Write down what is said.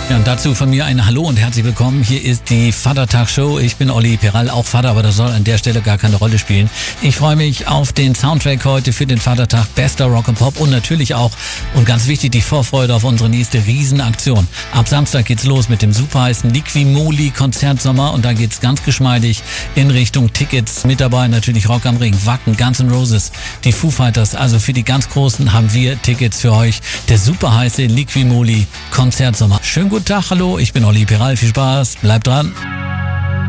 Ja, und dazu von mir ein Hallo und herzlich willkommen. Hier ist die Vatertag-Show. Ich bin Olli Peral, auch Vater, aber das soll an der Stelle gar keine Rolle spielen. Ich freue mich auf den Soundtrack heute für den Vatertag, bester Rock and Pop und natürlich auch, und ganz wichtig, die Vorfreude auf unsere nächste Riesenaktion. Ab Samstag geht's los mit dem superheißen Liquimoli Konzertsommer und dann geht's ganz geschmeidig in Richtung Tickets. Mit dabei natürlich Rock am Ring, Wacken, Guns N' Roses, die Foo Fighters. Also für die ganz Großen haben wir Tickets für euch. Der superheiße Liquimoli Konzertsommer. Schönen guten Tag, hallo, ich bin Olli Peral, viel Spaß, bleibt dran.